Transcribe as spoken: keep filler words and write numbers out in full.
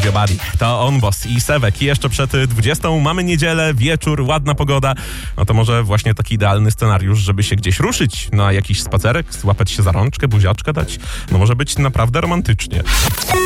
Your Body. To On Boss i Sewek. I jeszcze przed dwudziestą mamy niedzielę, wieczór, ładna pogoda. No to może właśnie taki idealny scenariusz, żeby się gdzieś ruszyć na jakiś spacerek, złapać się za rączkę, buziaczkę dać. No może być naprawdę romantycznie.